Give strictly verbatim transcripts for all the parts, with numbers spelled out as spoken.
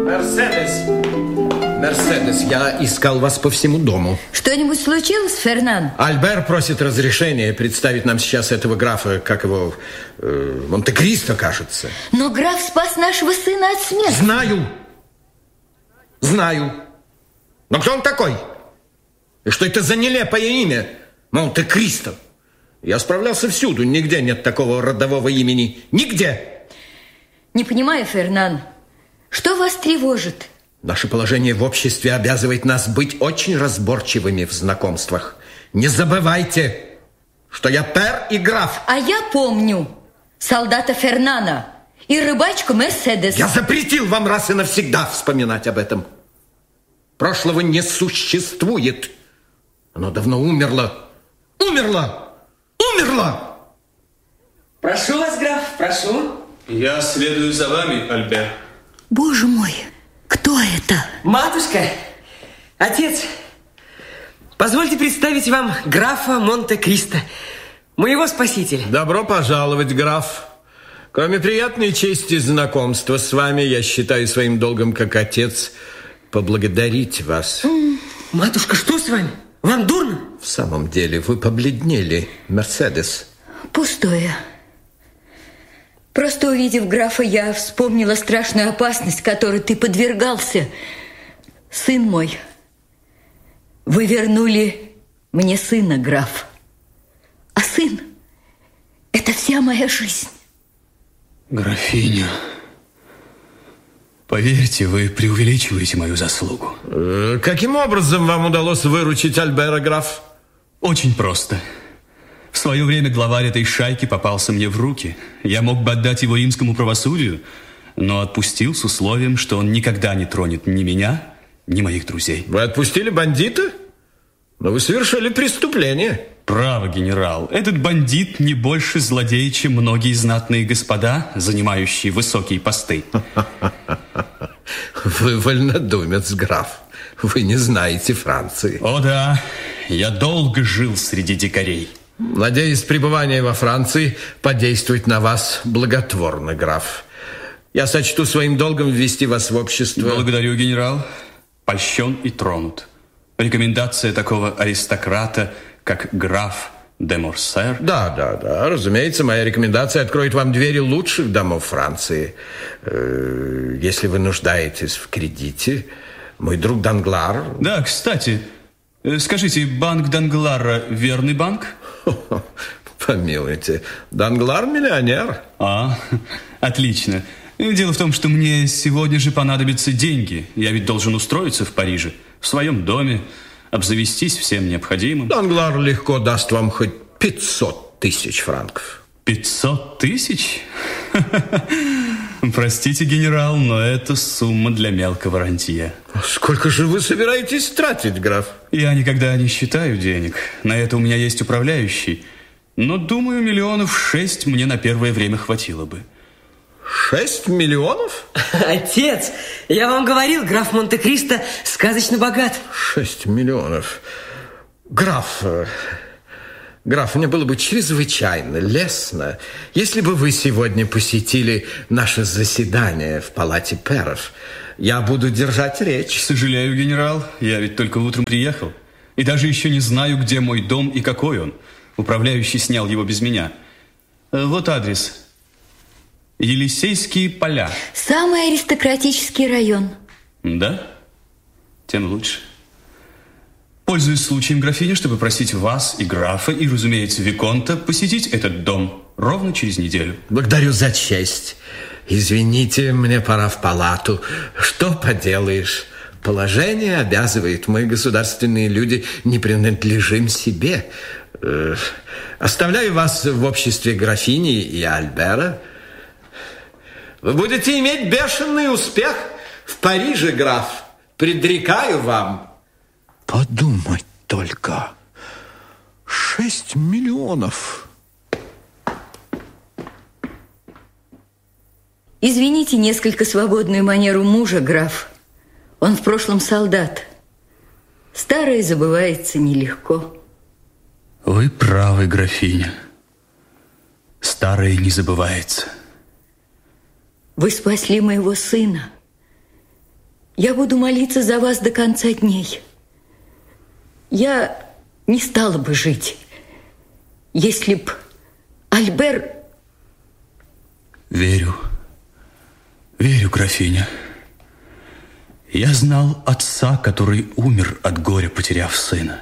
Мерседес. Мерседес, я искал вас по всему дому. Что-нибудь случилось, Фернан? Альбер просит разрешения представить нам сейчас этого графа, как его, э, Монте-Кристо, кажется. Но граф спас нашего сына от смерти. Знаю. Знаю. Но кто он такой? И что это за нелепое имя? Монте-Кристо. Я справлялся всюду, нигде нет такого родового имени. Нигде. Не понимаю, Фернан, что вас тревожит? Наше положение в обществе обязывает нас быть очень разборчивыми в знакомствах. Не забывайте, что я пэр и граф. А я помню солдата Фернана и рыбачку Мерседес. Я запретил вам раз и навсегда вспоминать об этом. Прошлого не существует. Оно давно умерло. Умерло! Умерло! Прошу вас, граф, прошу. Я следую за вами, Альбер. Боже мой, кто это? Матушка, отец, позвольте представить вам графа Монте-Кристо, моего спасителя. Добро пожаловать, граф. Кроме приятной чести знакомства с вами, я считаю своим долгом как отец поблагодарить вас. Матушка, что с вами? Вам дурно? В самом деле, вы побледнели, Мерседес. Пустое. Просто увидев графа, я вспомнила страшную опасность, которой ты подвергался. Сын мой, вы вернули мне сына, граф. А сын – это вся моя жизнь. Графиня, поверьте, вы преувеличиваете мою заслугу. Э, каким образом вам удалось выручить Альбера, граф? Очень просто. В свое время главарь этой шайки попался мне в руки. Я мог бы отдать его римскому правосудию, но отпустил с условием, что он никогда не тронет ни меня, ни моих друзей. Вы отпустили бандита? Но вы совершили преступление. Право, генерал. Этот бандит не больше злодей, чем многие знатные господа, занимающие высокие посты. Вы вольнодумец, граф. Вы не знаете Франции. О да, я долго жил среди дикарей. Надеюсь, пребывание во Франции подействует на вас благотворно, граф. Я сочту своим долгом ввести вас в общество. Благодарю, генерал. Польщен и тронут. Рекомендация такого аристократа, как граф де Морсер. Да, да, да. Разумеется, моя рекомендация откроет вам двери лучших домов Франции. Э, если вы нуждаетесь в кредите, мой друг Данглар... Да, кстати, скажите, банк Данглара верный банк? Помилуйте, Данглар миллионер. А, отлично. Дело в том, что мне сегодня же понадобятся деньги. Я ведь должен устроиться в Париже, в своем доме, обзавестись всем необходимым. Данглар легко даст вам хоть пятьсот тысяч франков. Пятьсот тысяч? Простите, генерал, но это сумма для мелкого рантье. Сколько же вы собираетесь тратить, граф? Я никогда не считаю денег. На это у меня есть управляющий. Но, думаю, миллионов шесть мне на первое время хватило бы. Шесть миллионов? Отец, я вам говорил, граф Монте-Кристо сказочно богат. Шесть миллионов. Граф... Граф, мне было бы чрезвычайно лестно, если бы вы сегодня посетили наше заседание в палате пэров. Я буду держать речь. Сожалею, генерал, я ведь только утром приехал. И даже еще не знаю, где мой дом и какой он. Управляющий снял его без меня. Вот адрес. Елисейские поля. Самый аристократический район. Да? Тем лучше. Пользуюсь случаем, графиня, чтобы просить вас и графа, и, разумеется, виконта, посетить этот дом ровно через неделю. Благодарю за честь. Извините, мне пора в палату. Что поделаешь? Положение обязывает. Мы, государственные люди, не принадлежим себе. Э, оставляю вас в обществе графини и Альбера. Вы будете иметь бешеный успех в Париже, граф. Предрекаю вам. Подумать только. Шесть миллионов. Извините несколько свободную манеру мужа, граф. Он в прошлом солдат. Старое забывается нелегко. Вы правы, графиня. Старое не забывается. Вы спасли моего сына. Я буду молиться за вас до конца дней. Я не стала бы жить, если б Альбер... Верю. Верю, графиня. Я знал отца, который умер от горя, потеряв сына.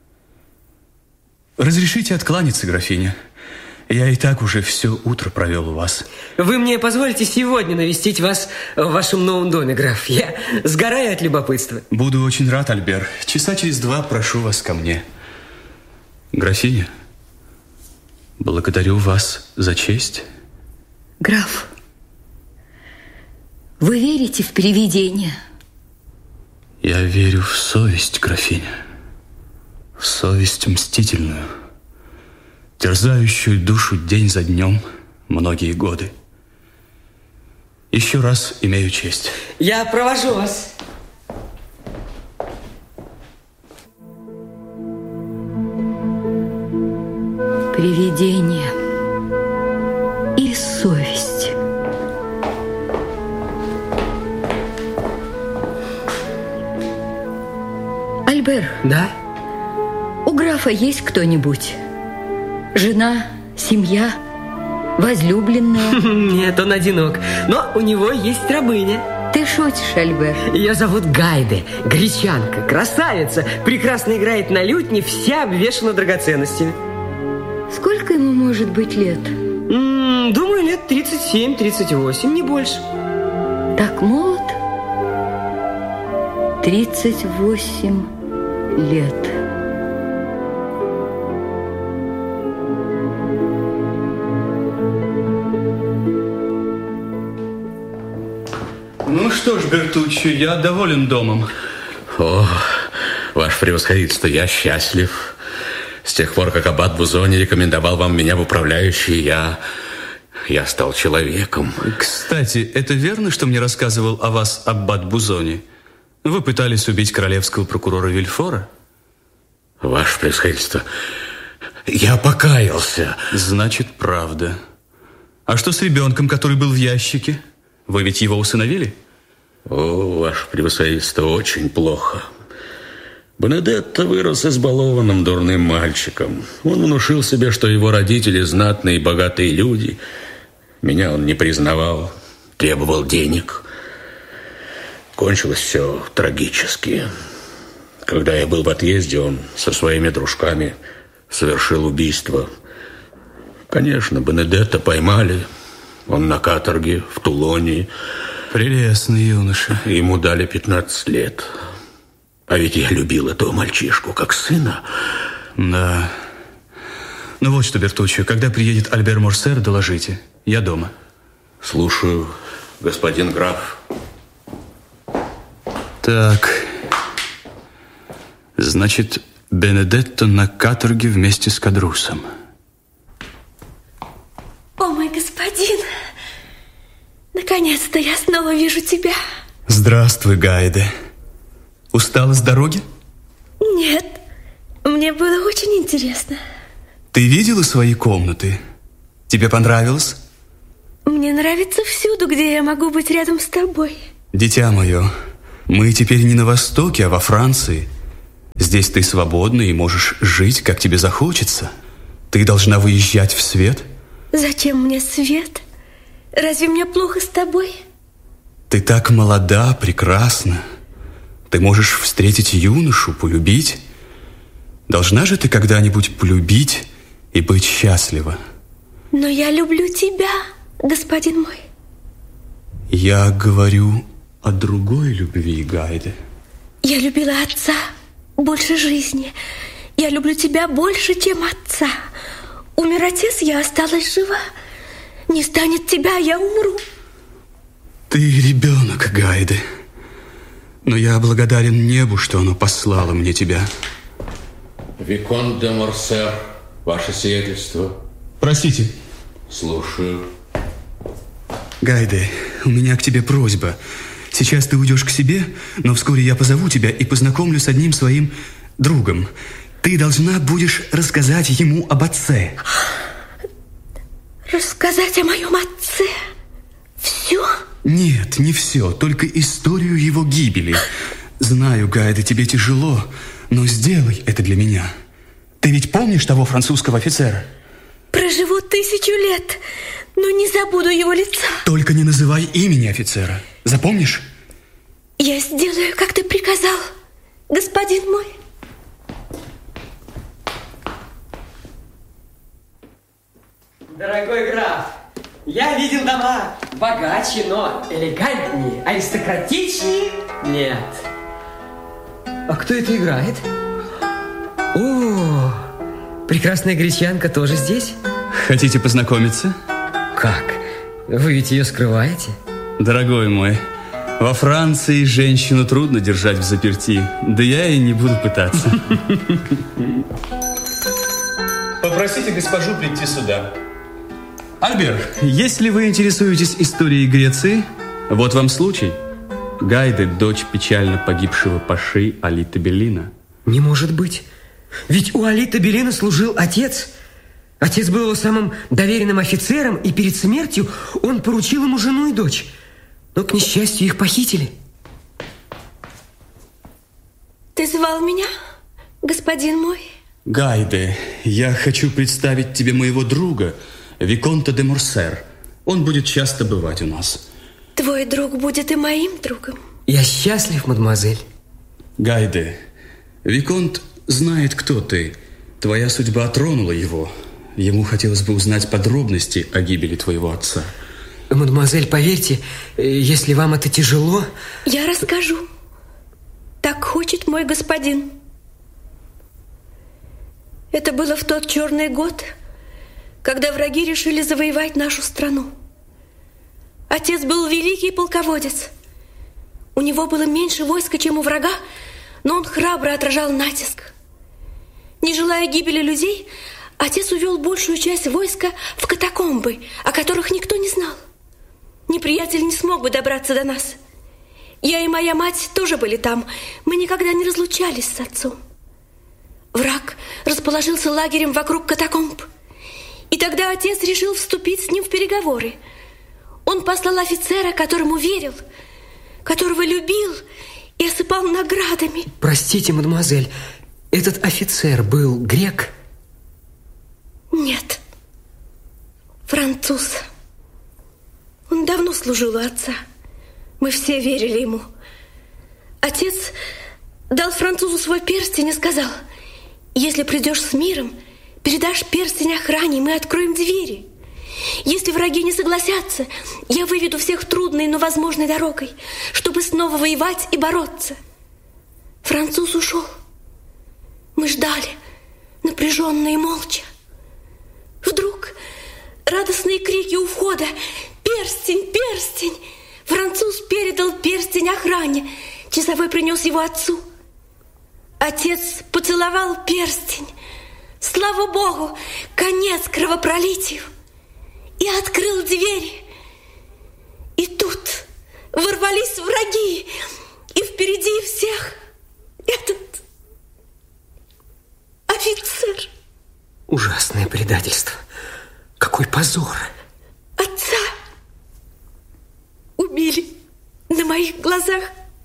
Разрешите откланяться, графиня. Я и так уже все утро провел у вас. Вы мне позволите сегодня навестить вас в вашем новом доме, граф? Я сгораю от любопытства. Буду очень рад, Альбер. Часа через два прошу вас ко мне. Графиня, благодарю вас за честь. Граф, вы верите в привидения? Я верю в совесть, графиня. В совесть мстительную, терзающую душу день за днем многие годы. Еще раз имею честь. Я провожу вас. Привидение и совесть. Альбер. Да? У графа есть кто-нибудь? Жена, семья, возлюбленная? Нет, он одинок, но у него есть рабыня. Ты шутишь, Альбер? Ее зовут Гайде, гречанка, красавица, прекрасно играет на лютне, вся обвешана драгоценностями. Сколько ему может быть лет? М-м, думаю, лет тридцать семь тридцать восемь, не больше. Так молод? тридцать восемь лет. Ну что ж, Бертуччо, я доволен домом. О, ваше превосходительство, я счастлив. С тех пор, как аббат Бузони рекомендовал вам меня в управляющие, я... я стал человеком. Кстати, это верно, что мне рассказывал о вас аббат Бузони? Вы пытались убить королевского прокурора Вильфора? Ваше превосходительство, я покаялся. Значит, правда. А что с ребенком, который был в ящике? Вы ведь его усыновили? О, ваше превосходительство, очень плохо. Бенедетто вырос избалованным дурным мальчиком. Он внушил себе, что его родители знатные и богатые люди. Меня он не признавал, требовал денег. Кончилось все трагически. Когда я был в отъезде, он со своими дружками совершил убийство. Конечно, Бенедетто поймали. Он на каторге в Тулоне. Прелестный юноша. Ему дали пятнадцать лет. А ведь я любил этого мальчишку как сына. Да. Ну вот что, Бертуччо, когда приедет Альбер Морсер, доложите. Я дома. Слушаю, господин граф. Так. Значит, Бенедетто на каторге вместе с Кадрусом. О, мой господин, наконец-то я снова вижу тебя. Здравствуй, Гайде. Устала с дороги? Нет, мне было очень интересно. Ты видела свои комнаты? Тебе понравилось? Мне нравится всюду, где я могу быть рядом с тобой. Дитя мое, мы теперь не на Востоке, а во Франции. Здесь ты свободна и можешь жить, как тебе захочется. Ты должна выезжать в свет. Зачем мне свет? Разве мне плохо с тобой? Ты так молода, прекрасна. Ты можешь встретить юношу, полюбить. Должна же ты когда-нибудь полюбить и быть счастлива. Но я люблю тебя, господин мой. Я говорю о другой любви, Гайде. Я любила отца больше жизни. Я люблю тебя больше, чем отца. Умер отец, я осталась жива. Не станет тебя, я умру. Ты ребенок, Гайде. Но я благодарен небу, что оно послало мне тебя. Виконт де Морсер, ваше сиятельство. Простите. Слушаю. Гайде, у меня к тебе просьба. Сейчас ты уйдешь к себе, но вскоре я позову тебя и познакомлю с одним своим другом. Ты должна будешь рассказать ему об отце. Рассказать о моем отце? Все? Нет, не все, только историю его гибели. Знаю, Гайде, тебе тяжело, но сделай это для меня. Ты ведь помнишь того французского офицера? Проживу тысячу лет, но не забуду его лица. Только не называй имени офицера. Запомнишь? Я сделаю, как ты приказал, господин мой. Дорогой граф, я видел дома богаче, но элегантнее, аристократичнее нет. А кто это играет? О, прекрасная гречанка тоже здесь? Хотите познакомиться? Как? Вы ведь ее скрываете? Дорогой мой, во Франции женщину трудно держать в заперти, да я и не буду пытаться. Попросите госпожу прийти сюда. Альбер, если вы интересуетесь историей Греции, вот вам случай. Гайде, дочь печально погибшего паши Алита Беллина. Не может быть. Ведь у Алита Беллина служил отец. Отец был его самым доверенным офицером, и перед смертью он поручил ему жену и дочь. Но, к несчастью, их похитили. Ты звал меня, господин мой? Гайде, я хочу представить тебе моего друга, Виконта де Морсер. Он будет часто бывать у нас. Твой друг будет и моим другом. Я счастлив, мадемуазель. Гайде, Виконт знает, кто ты. Твоя судьба тронула его. Ему хотелось бы узнать подробности о гибели твоего отца. Мадемуазель, поверьте, если вам это тяжело... Я расскажу. Так хочет мой господин. Это было в тот черный год, когда враги решили завоевать нашу страну. Отец был великий полководец. У него было меньше войска, чем у врага, но он храбро отражал натиск. Не желая гибели людей, отец увел большую часть войска в катакомбы, о которых никто не знал. Неприятель не смог бы добраться до нас. Я и моя мать тоже были там. Мы никогда не разлучались с отцом. Враг расположился лагерем вокруг катакомб. И тогда отец решил вступить с ним в переговоры. Он послал офицера, которому верил, которого любил и осыпал наградами. Простите, мадемуазель, этот офицер был грек? Нет, француз. Он давно служил у отца. Мы все верили ему. Отец дал французу свой перстень и сказал: если придешь с миром, передашь перстень охране, мы откроем двери. Если враги не согласятся, я выведу всех трудной, но возможной дорогой, чтобы снова воевать и бороться. Француз ушел. Мы ждали, напряженно и молча. Вдруг радостные крики у входа: «Перстень! Перстень!» Француз передал перстень охране. Часовой принес его отцу. Отец поцеловал перстень. Слава Богу, конец кровопролитию. И открыл двери. И тут ворвались враги. И впереди всех этот офицер. Ужасное предательство. Какой позор. Отца убили на моих глазах.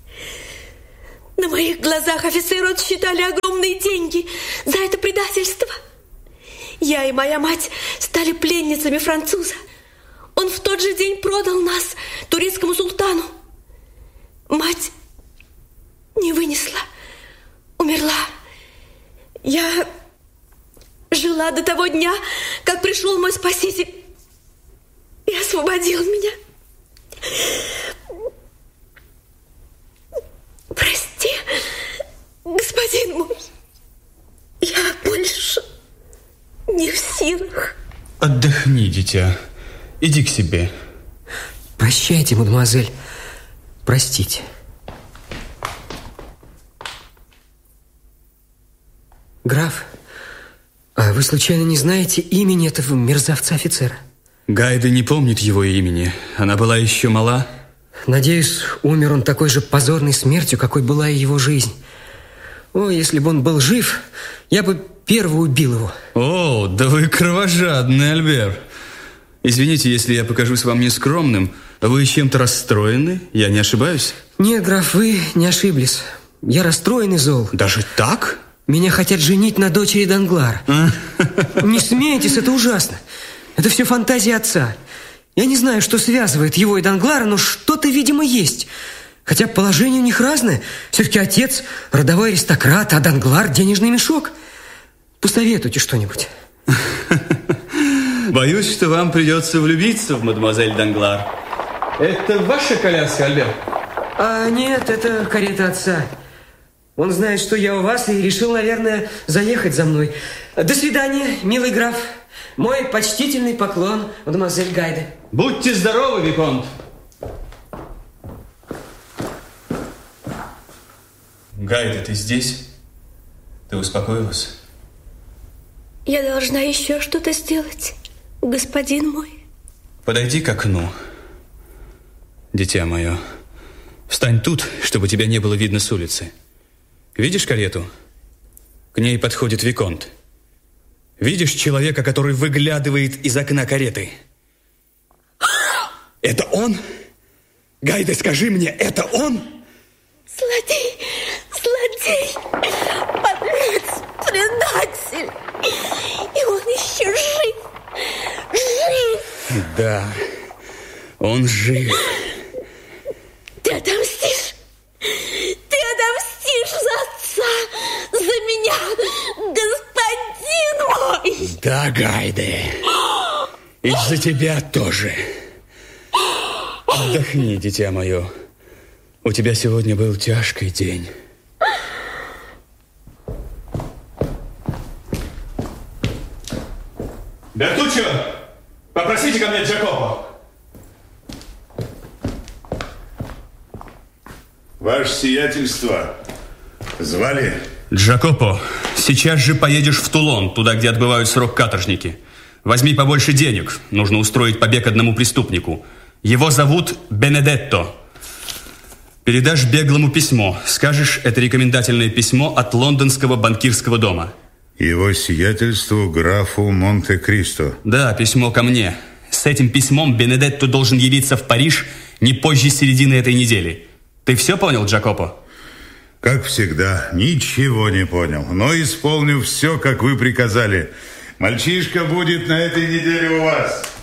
На моих глазах офицеру отсчитали огромные деньги за это предательство. Я и моя мать стали пленницами француза. Он в тот же день продал нас турецкому султану. Мать не вынесла, умерла. Я жила до того дня, как пришел мой спаситель и освободил меня. Прости, господин мой, я больше не в силах. Отдохни, дитя. Иди к себе. Прощайте, мадемуазель. Простите. Граф, а вы случайно не знаете имени этого мерзавца-офицера? Гайде не помнит его имени. Она была еще мала. Надеюсь, умер он такой же позорной смертью, какой была и его жизнь. О, если бы он был жив, я бы первый убил его. О, да вы кровожадный, Альбер. Извините, если я покажусь вам нескромным, Вы чем-то расстроены? Я не ошибаюсь? Нет, граф, вы не ошиблись. Я расстроен и зол. Даже так? Меня хотят женить на дочери Данглара. Не смейтесь, это ужасно. Это все фантазия отца. Я не знаю, что связывает его и Данглара, но что-то, видимо, есть. Хотя положение у них разное. Все-таки отец родовой аристократ, а Данглар денежный мешок. Посоветуйте что-нибудь. Боюсь, что вам придется влюбиться в мадемуазель Данглар. Это ваша коляска, Альберт? А нет, это карета отца. Он знает, что я у вас, и решил, наверное, заехать за мной. До свидания, милый граф. Мой почтительный поклон, мадемуазель Гайде. Будьте здоровы, виконт. Гайде, ты здесь? Ты успокоилась? Я должна еще что-то сделать, господин мой. Подойди к окну, дитя мое. Встань тут, чтобы тебя не было видно с улицы. Видишь карету? К ней подходит виконт. Видишь человека, который выглядывает из окна кареты? Это он? Гайде, скажи мне, это он? Злодей, злодей, подлец, предатель. И он еще жив, жив. Да, он жив. Ты отомстишь? Ты отомстишь за отца, за меня, господин мой! Да, Гайде. И за тебя тоже. Отдохни, дитя мое. У тебя сегодня был тяжкий день. Бертуччо, попросите ко мне Джакопо. Ваше сиятельство, звали? Джакопо, сейчас же поедешь в Тулон, туда, где отбывают срок каторжники. Возьми побольше денег. Нужно устроить побег одному преступнику. Его зовут Бенедетто. Передашь беглому письмо. Скажешь, это рекомендательное письмо от лондонского банкирского дома. Его сиятельству графу Монте-Кристо. Да, письмо ко мне. С этим письмом Бенедетто должен явиться в Париж не позже середины этой недели. Ты все понял, Джакопо? Как всегда, ничего не понял. Но исполню все, как вы приказали. Мальчишка будет на этой неделе у вас.